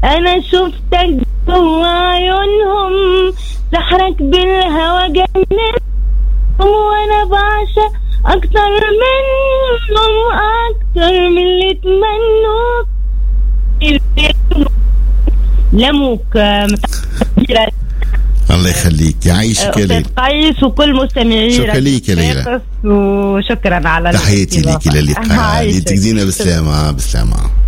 أنا شفتك جوا عيونهم، سحرك بالهوى جننهم، وأنا بعشق أكتر منهم، أكتر من اللي تمنوك. لموك الله يخليك، يعيشك يا ليلى قيس وكل مستمعين. شكرا ليك يا ليلى، وشكرا على تحياتي ليك يا ليلى، تجدينا بسلامة.